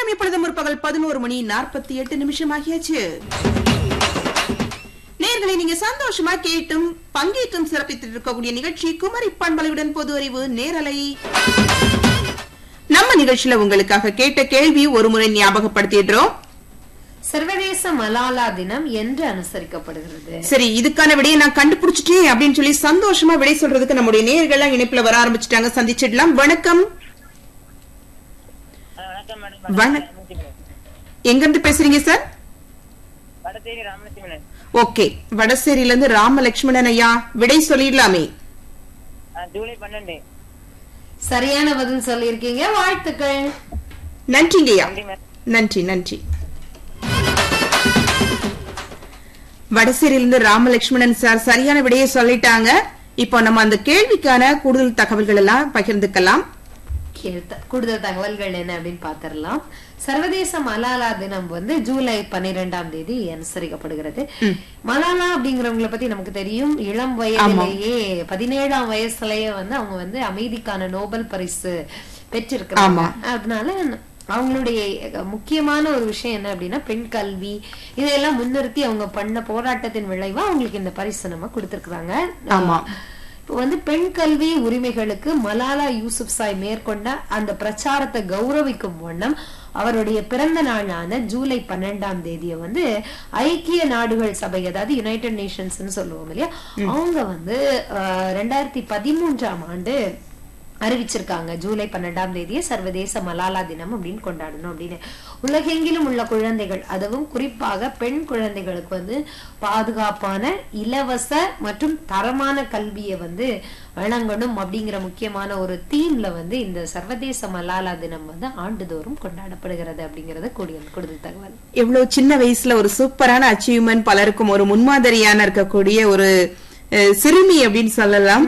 நேரம் இப்பொழுது முற்பகல் 11:48 ஆகியாச்சு. நேர்களை நீங்க சந்தோஷமா கேட்டும் பங்கேற்றும் சிறப்பித்து இருக்கக்கூடிய நிகழ்ச்சி குமரி பண்பலையுடன் பொது அறிவு நேரலை. நம்ம நிகழ்ச்சியில உங்களுக்காக கேட்ட கேள்வி ஒரு முறை ஞாபகப்படுத்திடுறோம். சர்வதேச மலாலா தினம் என்று அனுசரிக்கப்படுகிறது. சரி, இதுக்கான விடையை நான் கண்டுபிடிச்சிட்டேன் அப்படின்னு சொல்லி சந்தோஷமா விடை சொல்றதுக்கு நம்முடைய நேயர்கள் இணைப்புல வர ஆரம்பிச்சுட்டாங்க. சந்திச்சிடலாம். வணக்கம். எங்க இருந்து பேசுறீங்க சார்? ஓகே, வடசேரியில இருந்து ராமலட்சுமணன் ஐயா, விடை சொல்லிடலாமே. ஜூலை 12. சரியான பதில் சொல்லியிருக்கீங்க, வாழ்த்துக்கள். நன்றிங்க ஐயா, நன்றி நன்றி. வடசேரியிலிருந்து ராமலட்சுமணன் சார் சரியான விடையை சொல்லிட்டாங்க. இப்போ நம்ம அந்த கேள்விக்கான கூடுதல் தகவல்கள் எல்லாம் பகிர்ந்துக்கலாம். கூடுதல் தகவல்கள் என்ன அப்படின்னு பாத்திரலாம். சர்வதேச மலாலா தினம் ஜூலை 12 அனுசரிக்கப்படுகிறது. மலாலா அப்படிங்கிறவங்களை பத்தி நமக்கு தெரியும். இளம் வயதிலேயே 17ஆம் வயசுலயே அவங்க அமைதிக்கான நோபல் பரிசு பெற்றிருக்கிறாங்க. அதனால அவங்களுடைய முக்கியமான ஒரு விஷயம் என்ன அப்படின்னா பெண் கல்வி, இதெல்லாம் முன்னிறுத்தி அவங்க பண்ண போராட்டத்தின் விளைவா அவங்களுக்கு இந்த பரிசு நம்ம கொடுத்திருக்கிறாங்க. இப்போ பெண் கல்வி உரிமைகளுக்கு மலாலா யூசுப்சாய் மேற்கொண்ட அந்த பிரச்சாரத்தை கௌரவிக்கும் வண்ணம் அவருடைய பிறந்த நாளான ஜூலை 12 ஐக்கிய நாடுகள் சபை, அதாவது யுனைடெட் நேஷன்ஸ் சொல்லுவோம் இல்லையா, அவங்க 2013ஆம் ஆண்டு அறிவிச்சிருக்காங்க. ஜூலை 12 சர்வதேச மலாலா தினம் அப்படின்னு கொண்டாடணும் அப்படின்னு. உலகெங்கிலும் உள்ள குழந்தைகள், அதுவும் குறிப்பாக பெண் குழந்தைகளுக்கு பாதுகாப்பான, இலவச மற்றும் தரமான கல்வியை வழங்கணும் அப்படிங்கிற முக்கியமான ஒரு தீம்ல இந்த சர்வதேச மலாலா தினம் ஆண்டுதோறும் கொண்டாடப்படுகிறது அப்படிங்கறது கூடுதல் தகவல். எவ்வளவு சின்ன வயசுல ஒரு சூப்பரான அச்சீவ்மெண்ட், பலருக்கும் ஒரு முன்மாதிரியான இருக்கக்கூடிய ஒரு சிறுமி அப்படின்னு சொல்லலாம்.